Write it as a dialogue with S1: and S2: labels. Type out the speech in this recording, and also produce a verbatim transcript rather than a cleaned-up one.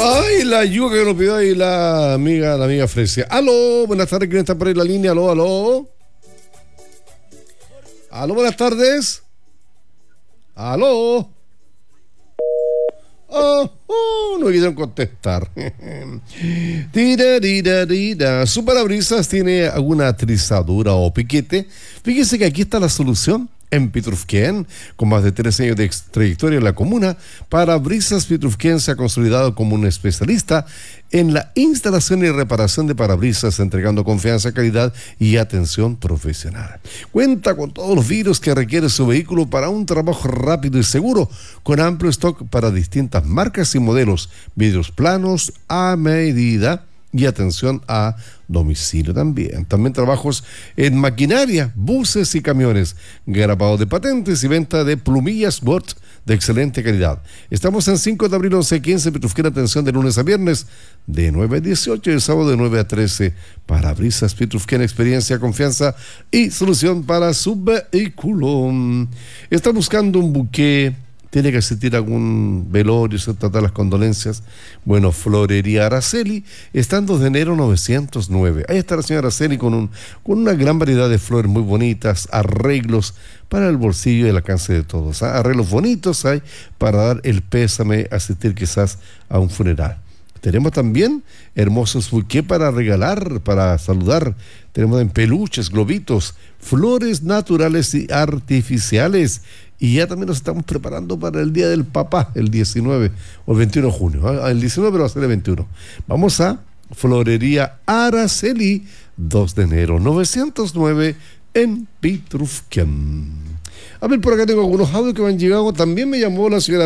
S1: Ay, la ayuda que nos pidió ahí la amiga, la amiga Fresia. Aló, buenas tardes, ¿quién está por ahí en la línea? Aló, aló. Aló, buenas tardes. Aló. Oh, oh, no quisieron contestar. Tira, tira, tira. ¿Su parabrisas tiene alguna trizadura o piquete? Fíjese que aquí está la solución. En Pitrufquén, con más de tres años de trayectoria en la comuna, Parabrisas Pitrufquén se ha consolidado como un especialista en la instalación y reparación de parabrisas, entregando confianza, calidad y atención profesional. Cuenta con todos los vidrios que requiere su vehículo para un trabajo rápido y seguro, con amplio stock para distintas marcas y modelos, vidrios planos a medida y atención a domicilio también. También trabajos en maquinaria, buses y camiones, grabado de patentes y venta de plumillas Word de excelente calidad. Estamos en cinco de abril, once quince, Pitrufquén, atención de lunes a viernes, de nueve a dieciocho y el sábado de nueve a trece. Parabrisas Pitrufquén, experiencia, confianza y solución para su vehículo. Está buscando un buque, tiene que asistir a algún velorio, se trata de las condolencias. Bueno, Florería Araceli, está en dos de enero novecientos nueve. Ahí está la señora Araceli con, un, con una gran variedad de flores muy bonitas, arreglos para el bolsillo y el alcance de todos. ¿Ah? Arreglos bonitos hay para dar el pésame, asistir quizás a un funeral. Tenemos también hermosos buqués para regalar, para saludar. Tenemos en peluches, globitos, flores naturales y artificiales. Y ya también nos estamos preparando para el Día del Papá, el diecinueve o el veintiuno de junio. ¿eh? El diecinueve, pero va a ser el veintiuno. Vamos a Florería Araceli, dos de enero, novecientos nueve, en Pitrufquén. A ver, por acá tengo algunos audios que me han llegado. También me llamó la señora